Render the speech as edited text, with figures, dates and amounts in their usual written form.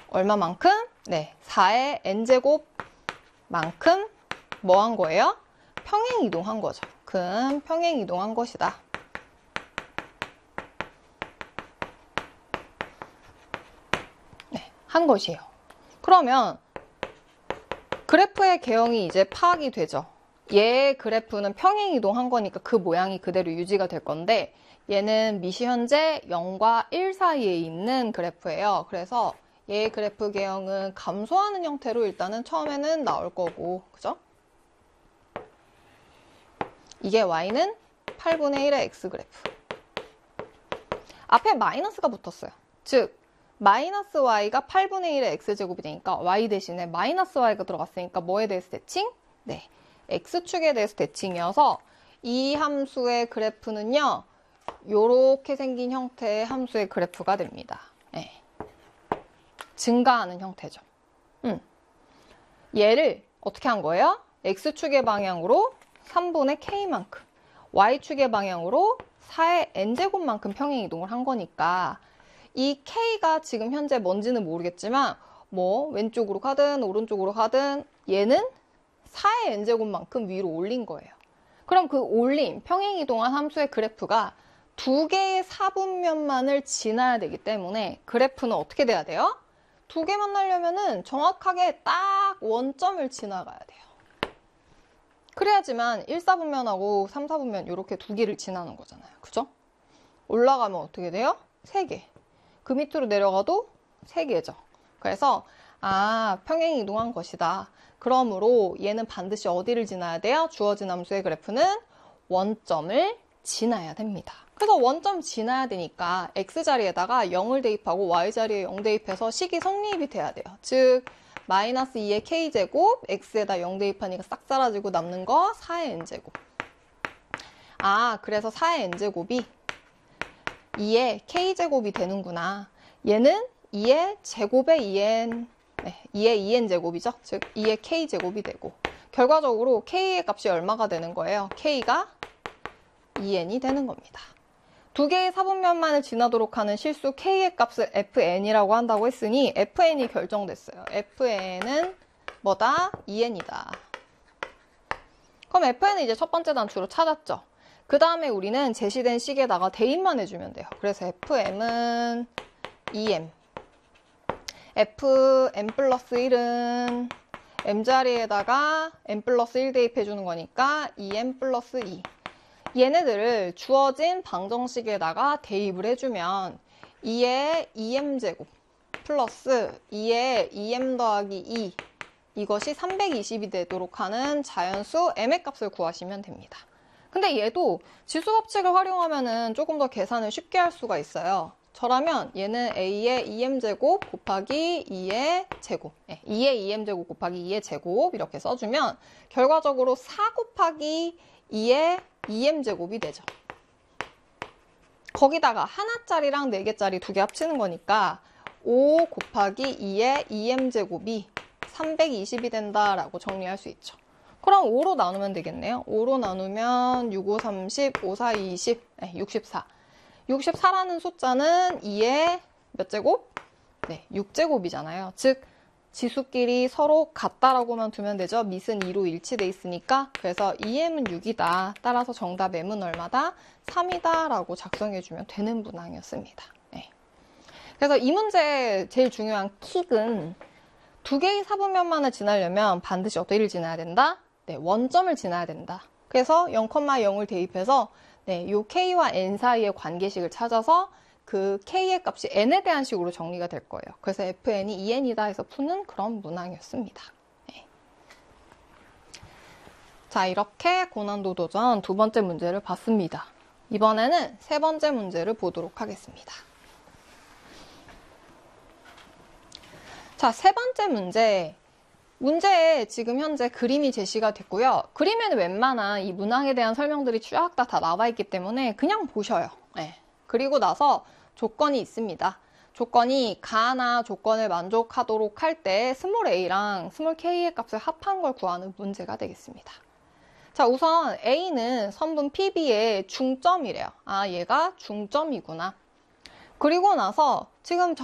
얼마만큼? 네, 4의 n제곱만큼 뭐 한 거예요? 평행 이동한 거죠. 큼 평행 이동한 것이다. 네, 한 것이에요. 그러면 그래프의 개형이 이제 파악이 되죠. 얘의 그래프는 평행 이동한 거니까 그 모양이 그대로 유지가 될 건데 얘는 미시현재 0과 1 사이에 있는 그래프예요. 그래서 얘의 그래프 개형은 감소하는 형태로 일단은 처음에는 나올 거고, 그죠? 이게 y는 8분의 1의 x 그래프. 앞에 마이너스가 붙었어요. 즉 마이너스 y가 8분의 1의 x제곱이 되니까 y 대신에 마이너스 y가 들어갔으니까 뭐에 대해서 대칭? 네, x축에 대해서 대칭이어서 이 함수의 그래프는요, 요렇게 생긴 형태의 함수의 그래프가 됩니다. 네. 증가하는 형태죠. 얘를 어떻게 한 거예요? x축의 방향으로 3분의 k만큼, y축의 방향으로 4의 n제곱만큼 평행 이동을 한 거니까 이 k가 지금 현재 뭔지는 모르겠지만 뭐 왼쪽으로 가든 오른쪽으로 가든 얘는 4의 n제곱만큼 위로 올린 거예요. 그럼 그 올린 평행 이동한 함수의 그래프가 두 개의 사분면만을 지나야 되기 때문에 그래프는 어떻게 돼야 돼요? 두 개 만나려면은 정확하게 딱 원점을 지나가야 돼요. 그래야지만 1사분면하고 3사분면 이렇게 두 개를 지나는 거잖아요. 그죠? 올라가면 어떻게 돼요? 3개. 그 밑으로 내려가도 3개죠. 그래서 평행 이동한 것이다. 그러므로 얘는 반드시 어디를 지나야 돼요? 주어진 함수의 그래프는 원점을 지나야 됩니다. 그래서 원점 지나야 되니까 x자리에다가 0을 대입하고 y자리에 0 대입해서 식이 성립이 돼야 돼요. 즉 마이너스 2의 k제곱, x에다 0 대입하니까 싹 사라지고 남는 거 4의 n제곱. 그래서 4의 n제곱이 2의 k제곱이 되는구나. 얘는 2의 제곱의 2n, 2의 2n 제곱이죠. 즉 2의 k제곱이 되고 결과적으로 k의 값이 얼마가 되는 거예요? k가 2n이 되는 겁니다. 두 개의 사분면만을 지나도록 하는 실수 k의 값을 fn이라고 한다고 했으니 fn이 결정됐어요. fn은 뭐다? 2n이다. 그럼 fn은 이제 첫 번째 단추로 찾았죠. 그 다음에 우리는 제시된 식에다가 대입만 해주면 돼요. 그래서 fm은 2m. fm 플러스 1은 m자리에다가 m 플러스 1 대입해주는 거니까 2m 플러스 2. 얘네들을 주어진 방정식에다가 대입을 해주면 2의 2m제곱 플러스 2의 2m 더하기 2 이것이 320이 되도록 하는 자연수 m의 값을 구하시면 됩니다. 근데 얘도 지수법칙을 활용하면은 조금 더 계산을 쉽게 할 수가 있어요. 저라면 얘는 a의 2m제곱 곱하기 2의 제곱 2의 2m제곱 곱하기 2의 제곱 이렇게 써주면 결과적으로 4 곱하기 2의 2m제곱이 되죠. 거기다가 하나짜리랑 4개짜리 두 개 합치는 거니까 5 곱하기 2의 2m제곱이 320이 된다라고 정리할 수 있죠. 그럼 5로 나누면 되겠네요. 5로 나누면 6, 5, 30, 5, 4, 20, 64. 64라는 숫자는 2의 몇 제곱? 6제곱이잖아요. 즉 지수끼리 서로 같다라고만 두면 되죠. 밑은 2로 일치돼 있으니까. 그래서 2m은 6이다. 따라서 정답 m은 얼마다? 3이다 라고 작성해주면 되는 문항이었습니다. 그래서 이 문제의 제일 중요한 킥은 두 개의 사분면만을 지나려면 반드시 어디를 지나야 된다? 원점을 지나야 된다. 그래서 0,0을 대입해서 요 k와 n 사이의 관계식을 찾아서 그 k의 값이 n에 대한 식으로 정리가 될 거예요. 그래서 fn이 2n이다 해서 푸는 그런 문항이었습니다. 자, 이렇게 고난도 도전 두 번째 문제를 봤습니다. 이번에는 세 번째 문제를 보도록 하겠습니다. 자, 세 번째 문제에 지금 현재 그림이 제시가 됐고요. 그림에는 웬만한 이 문항에 대한 설명들이 쫙 다 나와 있기 때문에 그냥 보셔요. 그리고 나서 조건이 있습니다. 조건이 가나 조건을 만족하도록 할 때 스몰 a랑 스몰 k의 값을 합한 걸 구하는 문제가 되겠습니다. 자, 우선 a는 선분 PB의 중점이래요. 얘가 중점이구나. 그리고 나서 지금